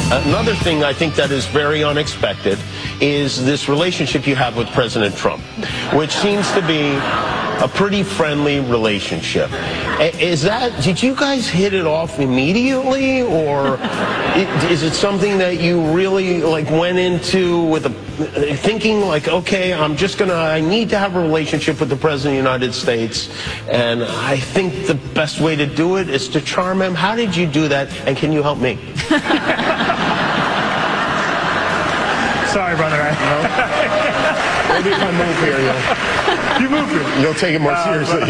Another thing I think that is very unexpected is this relationship you have with President Trump, which seems to be a pretty friendly relationship. Did you guys hit it off immediately, or is it something that you really went into with thinking okay, I need to have a relationship with the President of the United States, and I think the best way to do it is to charm him? How did you do that, and can you help me? Sorry, brother. Maybe if I move here, you move here. You'll take it more seriously.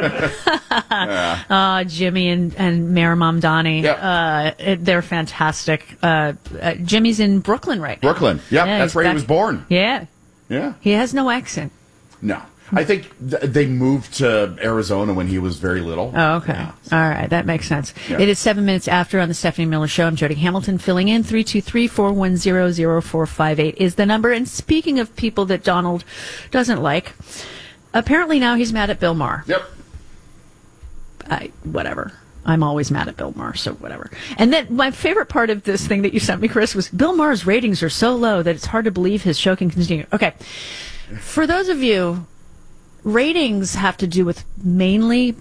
Yeah. Jimmy and Mayor Mamdani. Yep. They're fantastic. Jimmy's in Brooklyn right now. Brooklyn. Yep, Yeah, that's where he was born. Yeah. Yeah. He has no accent. No. I think they moved to Arizona when he was very little. Oh, okay. Yeah. All right. That makes sense. Yeah. It is 7 minutes after on the Stephanie Miller Show. I'm Jody Hamilton filling in. 323-410-0458 is the number. And speaking of people that Donald doesn't like, apparently now he's mad at Bill Maher. Yep. Whatever. I'm always mad at Bill Maher, so whatever. And then my favorite part of this thing that you sent me, Chris, was Bill Maher's ratings are so low that it's hard to believe his show can continue. Okay. For those of you, ratings have to do with mainly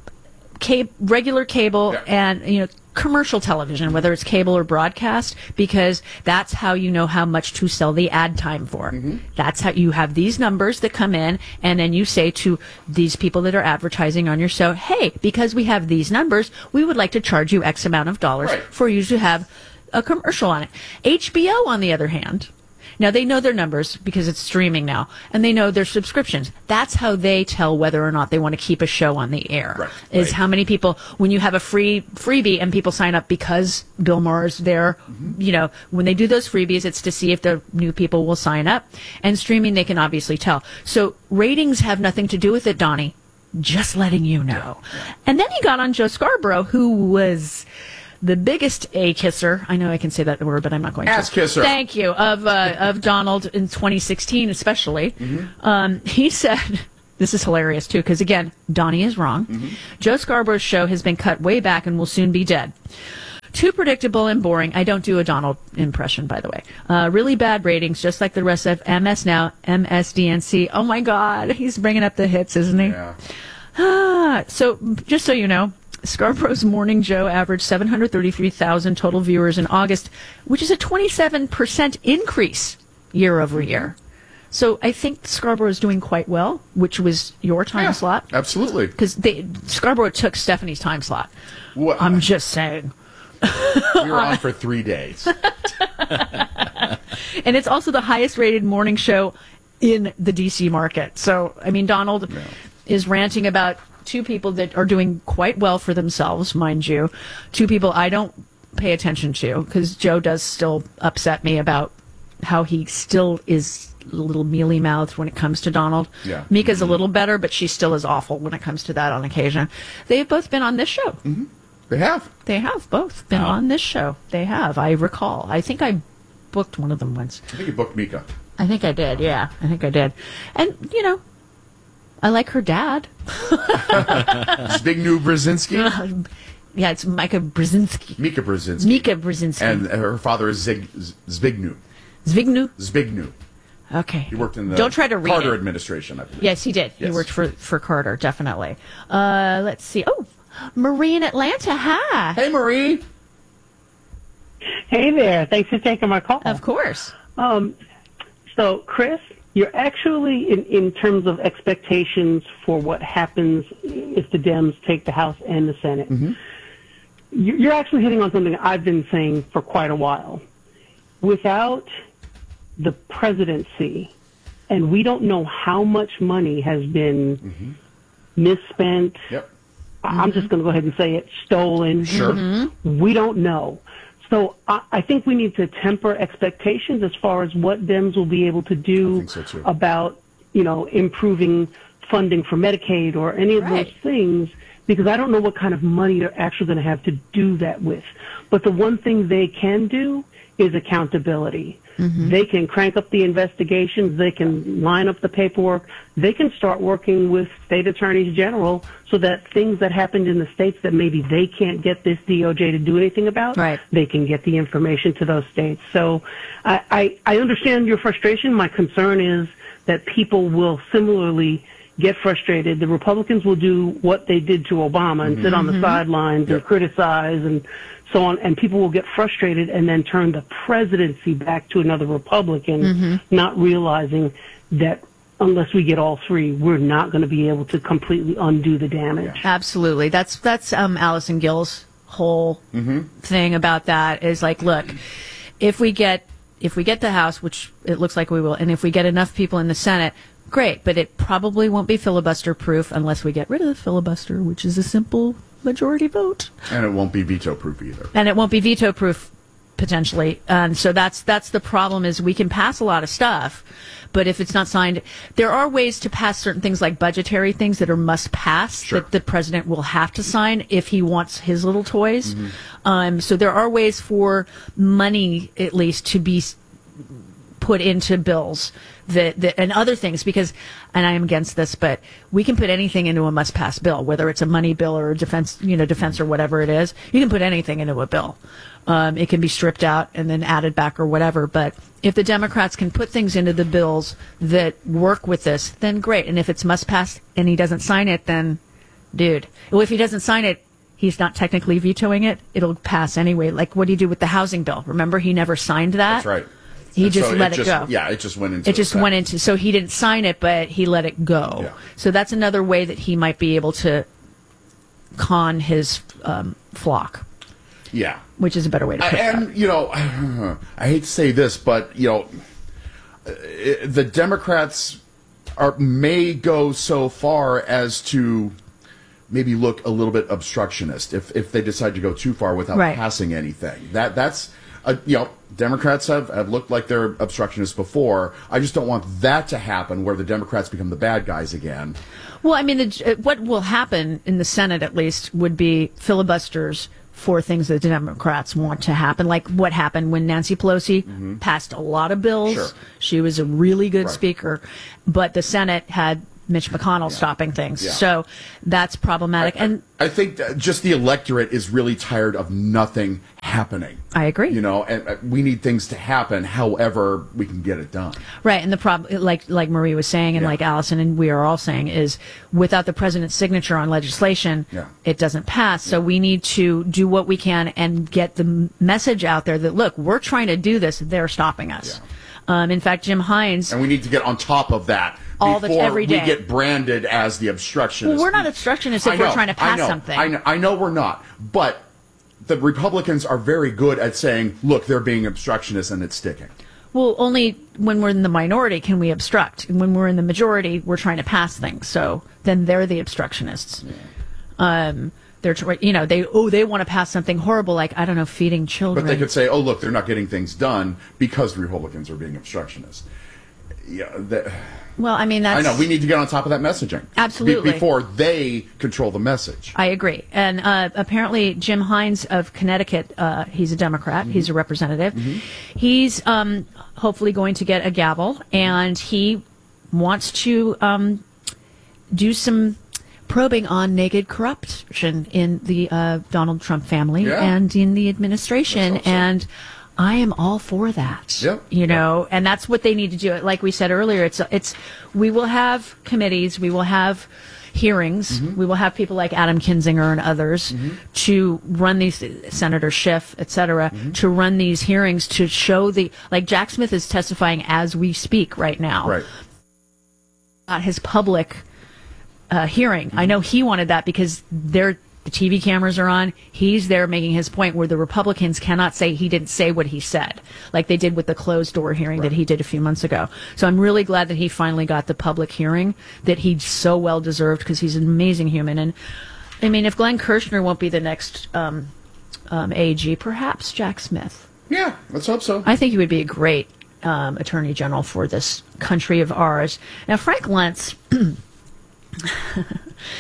regular cable and commercial television, whether it's cable or broadcast, because that's how you know how much to sell the ad time for. Mm-hmm. That's how you have these numbers that come in, and then you say to these people that are advertising on your show, hey, because we have these numbers, we would like to charge you X amount of dollars for you to have a commercial on it. HBO, on the other hand, now, they know their numbers because it's streaming now, and they know their subscriptions. That's how they tell whether or not they want to keep a show on the air, is how many people, when you have a freebie and people sign up because Bill Maher's there, when they do those freebies, it's to see if the new people will sign up. And streaming, they can obviously tell. So ratings have nothing to do with it, Donnie. Just letting you know. And then he got on Joe Scarborough, who was the biggest kisser, I know I can say that word, but I'm not going to. Ass kisser. Thank you, of Donald in 2016 especially. Mm-hmm. He said, this is hilarious too, because again, Donnie is wrong. Mm-hmm. Joe Scarborough's show has been cut way back and will soon be dead. Too predictable and boring. I don't do a Donald impression, by the way. Really bad ratings, just like the rest of MS Now, MSDNC. Oh my God, he's bringing up the hits, isn't he? Yeah. So, just so you know, Scarborough's Morning Joe averaged 733,000 total viewers in August, which is a 27% increase year over year. So I think Scarborough is doing quite well, which was your time slot. Absolutely. Because Scarborough took Stephanie's time slot. What? I'm just saying. We were on for 3 days. And it's also the highest rated morning show in the D.C. market. So, I mean, Donald is ranting about two people that are doing quite well for themselves, mind you. Two people I don't pay attention to, because Joe does still upset me about how he still is a little mealy-mouthed when it comes to Donald. Yeah. Mika's a little better, but she still is awful when it comes to that on occasion. They've both been on this show. Mm-hmm. They have. They have both been on this show. They have. I recall. I think I booked one of them once. I think you booked Mika. I think I did, yeah. I think I did. And, I like her dad. Zbigniew Brzezinski? Yeah, it's Mika Brzezinski. Mika Brzezinski. Mika Brzezinski. And her father is Zbigniew. Zbigniew? Zbigniew. Okay. He worked in the Don't try to read Carter it. administration, I believe. Yes, he did. Yes. He worked for Carter, definitely. Let's see. Oh, Marie in Atlanta. Hi. Hey, Marie. Hey there. Thanks for taking my call. Of course. So, Chris, you're actually, in terms of expectations for what happens if the Dems take the House and the Senate, you're actually hitting on something I've been saying for quite a while. Without the presidency, and we don't know how much money has been misspent, I'm just going to go ahead and say it, stolen. Sure. We don't know. So I think we need to temper expectations as far as what Dems will be able to do about, improving funding for Medicaid or any of those things, because I don't know what kind of money they're actually going to have to do that with. But the one thing they can do is accountability. They can crank up the investigations. They can line up the paperwork. They can start working with state attorneys general so that things that happened in the states that maybe they can't get this DOJ to do anything about, Right. they can get the information to those states. So I understand your frustration. My concern is that people will similarly get frustrated. The Republicans will do what they did to Obama and sit on the sidelines and criticize and so on, and people will get frustrated and then turn the presidency back to another Republican, not realizing that unless we get all three, we're not going to be able to completely undo the damage. Absolutely. That's Allison Gill's whole thing about that is like, look, if we get the House, which it looks like we will, and if we get enough people in the Senate, great, but it probably won't be filibuster proof unless we get rid of the filibuster, which is a simple majority vote. And it won't be veto proof either. And it won't be veto proof potentially. And so that's the problem is we can pass a lot of stuff, but if it's not signed, there are ways to pass certain things like budgetary things that are must pass that the president will have to sign if he wants his little toys. So there are ways for money at least to be put into bills that and other things because, and I am against this, but we can put anything into a must-pass bill, whether it's a money bill or a defense or whatever it is. You can put anything into a bill. It can be stripped out and then added back or whatever. But if the Democrats can put things into the bills that work with this, then great. And if it's must-pass and he doesn't sign it, then, dude. Well, if he doesn't sign it, he's not technically vetoing it. It'll pass anyway. Like, what do you do with the housing bill? Remember, he never signed that. That's right. He And just so let it go. Yeah, it just went into so he didn't sign it, but he let it go. Yeah. So that's another way that he might be able to con his flock, Yeah. which is a better way to put it. And, I hate to say this, but, the Democrats may go so far as to maybe look a little bit obstructionist if they decide to go too far without passing anything. That's Democrats have looked like they're obstructionists before. I just don't want that to happen where the Democrats become the bad guys again. Well, I mean, what will happen in the Senate, at least, would be filibusters for things that the Democrats want to happen, like what happened when Nancy Pelosi passed a lot of bills. Sure. She was a really good speaker, but the Senate had Mitch McConnell stopping things. Yeah. So that's problematic. I think that just the electorate is really tired of nothing happening. I agree. And we need things to happen however we can get it done. Right, and the problem, like Marie was saying, and like Allison and we are all saying, is without the president's signature on legislation, it doesn't pass. So we need to do what we can and get the message out there that, look, we're trying to do this, they're stopping us. In fact, Jim Hines... And we need to get on top of that every day. We get branded as the obstructionists. Well, we're not obstructionists if we're trying to pass something. I know we're not, but the Republicans are very good at saying, look, they're being obstructionists and it's sticking. Well, only when we're in the minority can we obstruct. And when we're in the majority, we're trying to pass things. So then they're the obstructionists. They want to pass something horrible, like, I don't know, feeding children. But they could say, oh, look, they're not getting things done because the Republicans are being obstructionists. Well, I mean, that's... I know, we need to get on top of that messaging. Absolutely. Before they control the message. I agree. And apparently Jim Hines of Connecticut, he's a Democrat, he's a representative. He's hopefully going to get a gavel, and he wants to do some probing on naked corruption in the Donald Trump family and in the administration. And I am all for that. And that's what they need to do. Like we said earlier, we will have committees, we will have hearings, we will have people like Adam Kinzinger and others to run these, Senator Schiff, et cetera, to run these hearings to show like Jack Smith is testifying as we speak right now. Right. His public hearing. I know he wanted that because the TV cameras are on. He's there making his point where the Republicans cannot say he didn't say what he said, like they did with the closed door hearing that he did a few months ago. So I'm really glad that he finally got the public hearing that he so well deserved because he's an amazing human. And I mean, if Glenn Kirshner won't be the next AG, perhaps Jack Smith. Yeah, let's hope so. I think he would be a great attorney general for this country of ours. Now, Frank Luntz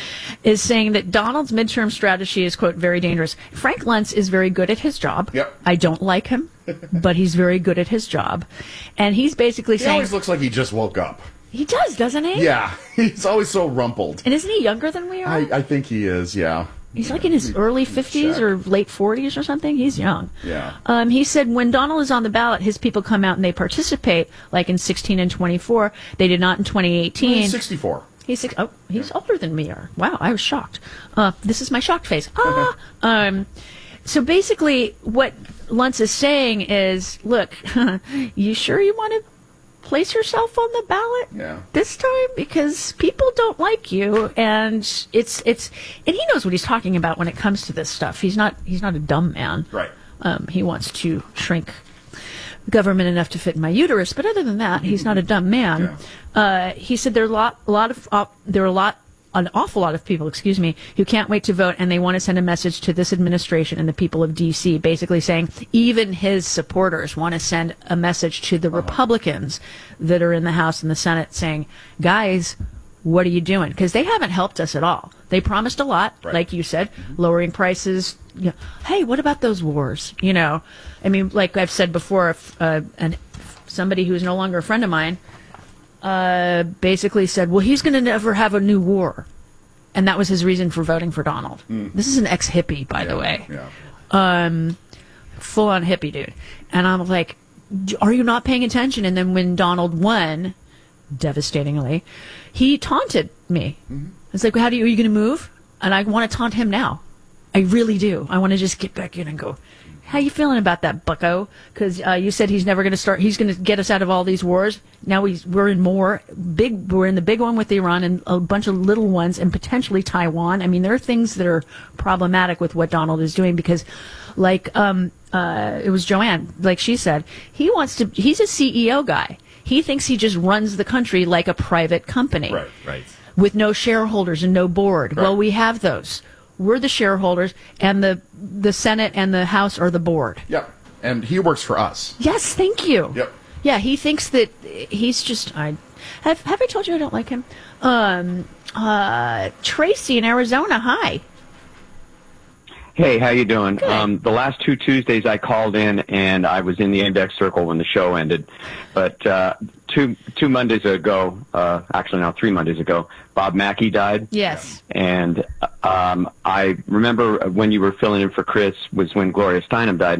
is saying that Donald's midterm strategy is, quote, very dangerous. Frank Luntz is very good at his job. Yep. I don't like him, but he's very good at his job. And he's basically saying... He always looks like he just woke up. He does, doesn't he? Yeah, he's always so rumpled. And isn't he younger than we are? I think he is, yeah. He's like in his early 50s or late 40s or something. He's young. Yeah. He said when Donald is on the ballot, his people come out and they participate, like in 16 and 24. They did not in 2018. He's 64. He's older than we are. Wow, I was shocked. This is my shocked face. So basically, what Luntz is saying is, look, you sure you want to place yourself on the ballot this time? Because people don't like you, and and he knows what he's talking about when it comes to this stuff. He's not a dumb man. Right. He wants to shrink government enough to fit in my uterus, but other than that, he's not a dumb man. He said there are an awful lot of people, who can't wait to vote, and they want to send a message to this administration and the people of D.C., basically saying even his supporters want to send a message to the Republicans that are in the House and the Senate saying, guys, what are you doing? Because they haven't helped us at all. They promised a lot, like you said, lowering prices. Hey, what about those wars? I mean, like I've said before, if somebody who's no longer a friend of mine basically said, well, he's going to never have a new war. And that was his reason for voting for Donald. This is an ex-hippie, by the way. Full-on hippie dude. And I'm like, are you not paying attention? And then when Donald won, devastatingly, he taunted me. It's like, are you going to move? And I want to taunt him now. I really do. I want to just get back in and go, how you feeling about that, bucko? Because you said he's never going to start. He's going to get us out of all these wars. Now we're in more big. We're in the big one with Iran and a bunch of little ones, and potentially Taiwan. I mean, there are things that are problematic with what Donald is doing because, like, it was Joanne, like she said, he's a CEO guy. He thinks he just runs the country like a private company, right, with no shareholders and no board. Right. Well, we have those. We're the shareholders, and the Senate and the House are the board. Yep. And he works for us. Yes, thank you. Yep. Yeah, he thinks that he's just. Have I told you I don't like him? Tracy in Arizona. Hi. Hey, how you doing? The last 2 Tuesdays I called in, and I was in the index circle when the show ended. But two Mondays ago, actually now 3 Mondays ago, Bob Mackey died. Yes. And I remember when you were filling in for Chris was when Gloria Steinem died.